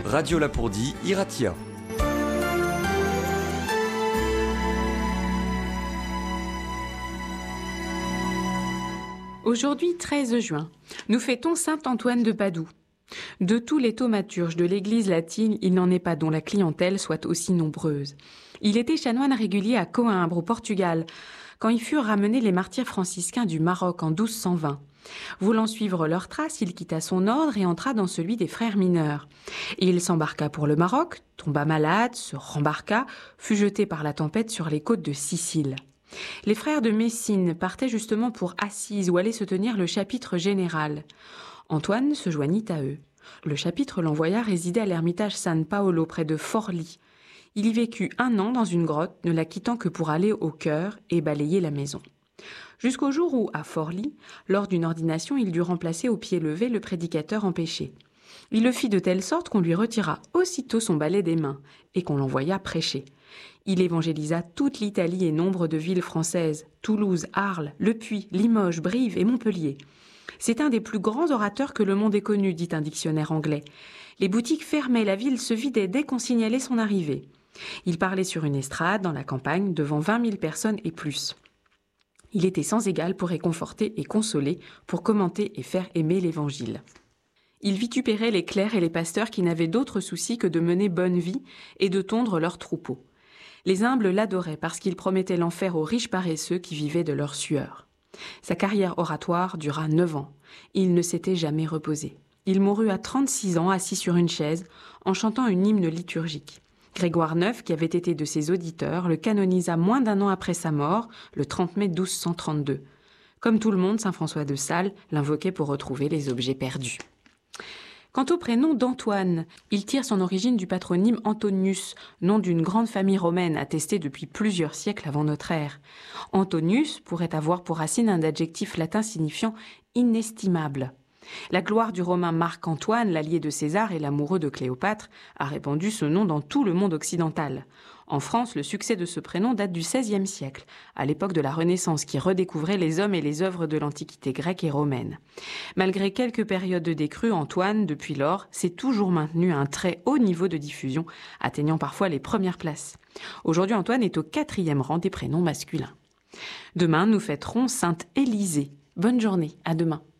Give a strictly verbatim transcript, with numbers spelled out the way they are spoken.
Radio Lapourdie, Iratia. Aujourd'hui, treize juin, nous fêtons saint Antoine de Padoue. De tous les thaumaturges de l'église latine, il n'en est pas dont la clientèle soit aussi nombreuse. Il était chanoine régulier à Coïmbre, au Portugal, quand y furent ramenés les martyrs franciscains du Maroc en douze cent vingt. Voulant suivre leurs traces, il quitta son ordre et entra dans celui des frères mineurs. Il s'embarqua pour le Maroc, tomba malade, se rembarqua, fut jeté par la tempête sur les côtes de Sicile. Les frères de Messine partaient justement pour Assise où allait se tenir le chapitre général. Antoine se joignit à eux. Le chapitre l'envoya résider à l'ermitage San Paolo près de Forlì. Il y vécut un an dans une grotte, ne la quittant que pour aller au chœur et balayer la maison. Jusqu'au jour où, à Forlì, lors d'une ordination, il dut remplacer au pied levé le prédicateur empêché. Il le fit de telle sorte qu'on lui retira aussitôt son balai des mains et qu'on l'envoya prêcher. Il évangélisa toute l'Italie et nombre de villes françaises, Toulouse, Arles, Le Puy, Limoges, Brive et Montpellier. C'est un des plus grands orateurs que le monde ait connu, dit un dictionnaire anglais. Les boutiques fermaient, la ville se vidait dès qu'on signalait son arrivée. Il parlait sur une estrade, dans la campagne, devant vingt mille personnes et plus. Il était sans égal pour réconforter et consoler, pour commenter et faire aimer l'Évangile. Il vitupérait les clercs et les pasteurs qui n'avaient d'autre souci que de mener bonne vie et de tondre leurs troupeaux. Les humbles l'adoraient parce qu'il promettait l'enfer aux riches paresseux qui vivaient de leur sueur. Sa carrière oratoire dura neuf ans. Il ne s'était jamais reposé. Il mourut à trente-six ans assis sur une chaise en chantant une hymne liturgique. Grégoire neuf, qui avait été de ses auditeurs, le canonisa moins d'un an après sa mort, le trente mai douze cent trente-deux. Comme tout le monde, saint François de Sales l'invoquait pour retrouver les objets perdus. Quant au prénom d'Antoine, il tire son origine du patronyme Antonius, nom d'une grande famille romaine attestée depuis plusieurs siècles avant notre ère. Antonius pourrait avoir pour racine un adjectif latin signifiant « inestimable ». La gloire du romain Marc-Antoine, l'allié de César et l'amoureux de Cléopâtre, a répandu ce nom dans tout le monde occidental. En France, le succès de ce prénom date du seizième siècle, à l'époque de la Renaissance qui redécouvrait les hommes et les œuvres de l'Antiquité grecque et romaine. Malgré quelques périodes de décrue, Antoine, depuis lors, s'est toujours maintenu à un très haut niveau de diffusion, atteignant parfois les premières places. Aujourd'hui, Antoine est au quatrième rang des prénoms masculins. Demain, nous fêterons Sainte Élisée. Bonne journée, à demain.